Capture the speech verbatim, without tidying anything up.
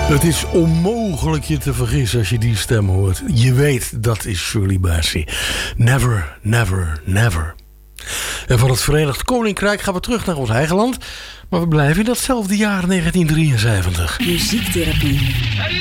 Het is onmogelijk je te vergissen als je die stem hoort. Je weet, dat is Shirley Bassey. Never, never, never. En van het Verenigd Koninkrijk gaan we terug naar ons eigen land. Maar we blijven in datzelfde jaar negentien drieënzeventig. Muziektherapie.